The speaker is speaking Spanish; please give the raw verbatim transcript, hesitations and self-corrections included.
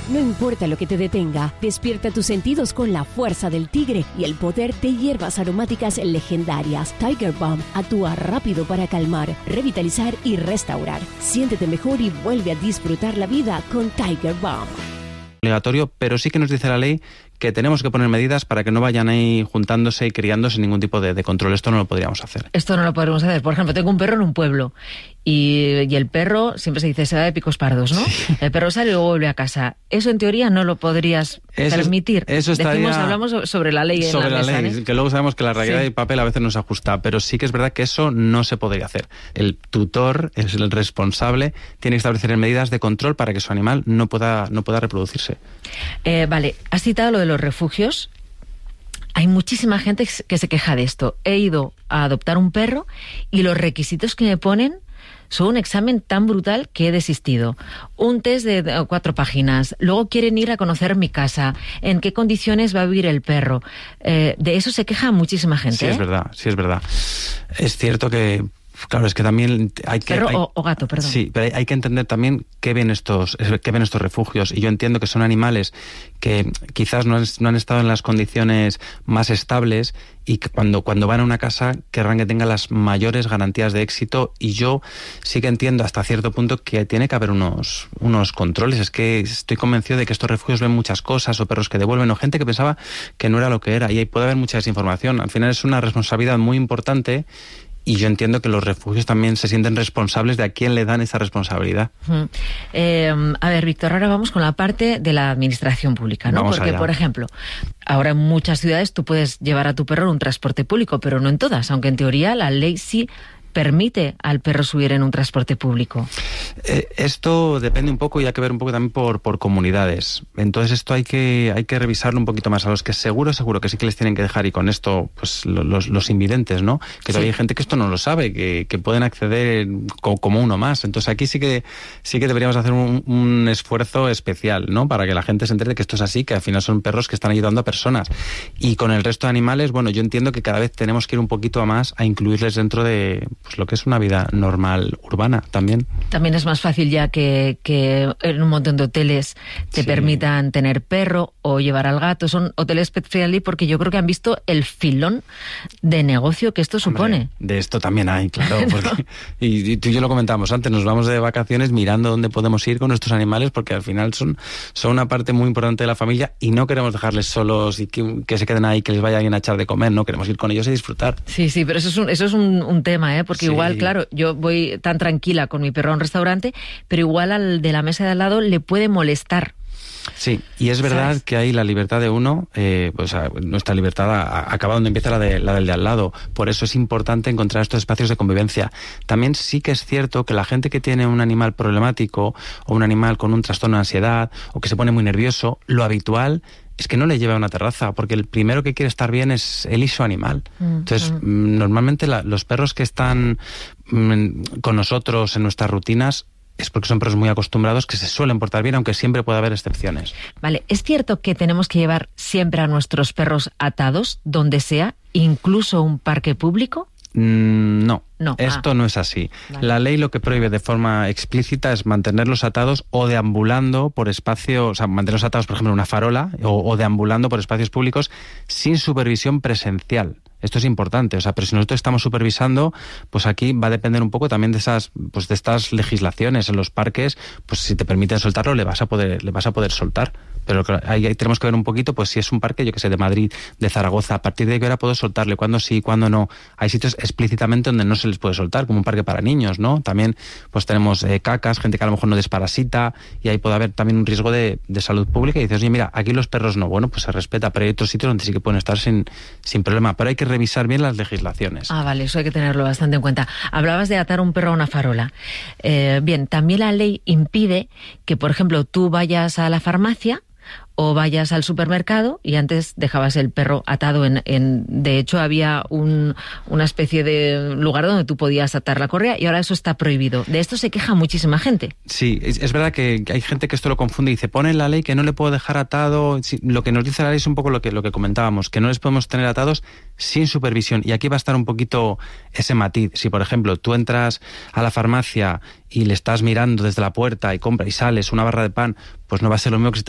No importa lo que te detenga, despierta tus sentidos con la fuerza del tigre y el poder de hierbas aromáticas legendarias. Tiger Balm actúa rápido para calmar, revitalizar y restaurar. Siéntete mejor y vuelve a disfrutar la vida con Tiger Balm. Obligatorio, pero sí que nos dice la ley que tenemos que poner medidas para que no vayan ahí juntándose y criándose sin ningún tipo de, de control. Esto no lo podríamos hacer. Esto no lo podríamos hacer. Por ejemplo, tengo un perro en un pueblo y, y el perro, siempre se dice, se va de picos pardos, ¿no? Sí. El perro sale y luego vuelve a casa. Eso en teoría no lo podrías eso permitir. Es, eso estaría, Decimos, hablamos sobre la ley sobre en la, la mesa, ley, ¿eh? Que luego sabemos que la realidad sí. y papel a veces no se ajusta, pero sí que es verdad que eso no se podría hacer. El tutor es el responsable, tiene que establecer medidas de control para que su animal no pueda, no pueda reproducirse. Eh, vale, has citado lo de los refugios. Hay muchísima gente que se queja de esto. He ido a adoptar un perro y los requisitos que me ponen son un examen tan brutal que he desistido. Un test de cuatro páginas. Luego quieren ir a conocer mi casa. ¿En qué condiciones va a vivir el perro? Eh, de eso se queja muchísima gente. Sí, ¿eh? es verdad, sí es verdad. Es cierto que... Claro, es que también hay que... Perro hay, o, o gato, perdón. Sí, pero hay, hay que entender también qué ven estos qué ven estos refugios. Y yo entiendo que son animales que quizás no han, no han estado en las condiciones más estables y que cuando, cuando van a una casa querrán que tenga las mayores garantías de éxito. Y yo sí que entiendo hasta cierto punto que tiene que haber unos, unos controles. Es que estoy convencido de que estos refugios ven muchas cosas, o perros que devuelven, o gente que pensaba que no era lo que era. Y ahí puede haber mucha desinformación. Al final es una responsabilidad muy importante. Y yo entiendo que los refugios también se sienten responsables de a quién le dan esa responsabilidad. Uh-huh. Eh, a ver, Víctor, ahora vamos con la parte de la administración pública, ¿no? Vamos Porque, allá. por ejemplo, ahora en muchas ciudades tú puedes llevar a tu perro en un transporte público, pero no en todas, aunque en teoría la ley sí permite al perro subir en un transporte público. Eh, esto depende un poco y hay que ver un poco también por, por comunidades. Entonces esto hay que hay que revisarlo un poquito más. A los que seguro, seguro que sí que les tienen que dejar, y con esto, pues los, los invidentes, ¿no? Que todavía sí. hay gente que esto no lo sabe, que, que pueden acceder como, como uno más. Entonces aquí sí que sí que deberíamos hacer un, un esfuerzo especial, ¿no? Para que la gente se entere de que esto es así, que al final son perros que están ayudando a personas. Y con el resto de animales, bueno, yo entiendo que cada vez tenemos que ir un poquito a más a incluirles dentro de pues lo que es una vida normal urbana también. También es más fácil ya que, que en un montón de hoteles te sí. permitan tener perro o llevar al gato. Son hoteles pet friendly porque yo creo que han visto el filón de negocio que esto Hombre, supone. De esto también hay, claro. Porque, ¿no? y, y tú y yo lo comentábamos antes, nos vamos de vacaciones mirando dónde podemos ir con nuestros animales, porque al final son, son una parte muy importante de la familia y no queremos dejarles solos y que, que se queden ahí, que les vaya alguien a echar de comer, no, queremos ir con ellos y disfrutar. Sí, sí, pero eso es un, eso es un, un tema, ¿eh? Porque sí. igual, claro, yo voy tan tranquila con mi perro a un restaurante, pero igual al de la mesa de al lado le puede molestar. Sí, y es verdad ¿sabes? Que ahí la libertad de uno, eh, pues nuestra libertad acaba donde empieza la, de, la del de al lado. Por eso es importante encontrar estos espacios de convivencia. También sí que es cierto que la gente que tiene un animal problemático o un animal con un trastorno de ansiedad o que se pone muy nervioso, lo habitual es que no le lleve a una terraza, porque el primero que quiere estar bien es él y su animal. Mm, Entonces, mm. normalmente la, los perros que están mm, con nosotros en nuestras rutinas es porque son perros muy acostumbrados que se suelen portar bien, aunque siempre puede haber excepciones. Vale, ¿es cierto que tenemos que llevar siempre a nuestros perros atados, donde sea, incluso un parque público? Mm, no, no, esto ah. no es así. Vale. La ley lo que prohíbe de forma explícita es mantenerlos atados o deambulando por espacios, o sea, mantenerlos atados, por ejemplo, en una farola o, o deambulando por espacios públicos sin supervisión presencial. Esto es importante, o sea, pero si nosotros estamos supervisando, pues aquí va a depender un poco también de esas, pues de estas legislaciones en los parques, pues si te permiten soltarlo, le vas a poder, le vas a poder soltar. Pero ahí, ahí tenemos que ver un poquito, pues si es un parque, yo que sé, de Madrid, de Zaragoza, a partir de qué hora puedo soltarle, cuándo sí, cuándo no. Hay sitios explícitamente donde no se les puede soltar, como un parque para niños, ¿no? También, pues tenemos eh, cacas, gente que a lo mejor no desparasita, y ahí puede haber también un riesgo de, de salud pública, y dices, oye, mira, aquí los perros no, bueno, pues se respeta, pero hay otros sitios donde sí que pueden estar sin, sin problema, pero hay que revisar bien las legislaciones. Ah, vale, eso hay que tenerlo bastante en cuenta. Hablabas de atar un perro a una farola. Eh, bien, también la ley impide que, por ejemplo, tú vayas a la farmacia o vayas al supermercado y antes dejabas el perro atado en... en de hecho, había un, una especie de lugar donde tú podías atar la correa y ahora eso está prohibido. De esto se queja muchísima gente. Sí, es, es verdad que hay gente que esto lo confunde y dice, pone en la ley que no le puedo dejar atado... Sí, lo que nos dice la ley es un poco lo que, lo que comentábamos, que no les podemos tener atados sin supervisión. Y aquí va a estar un poquito ese matiz. Si, por ejemplo, tú entras a la farmacia y le estás mirando desde la puerta y compra y sales una barra de pan, pues no va a ser lo mismo que si te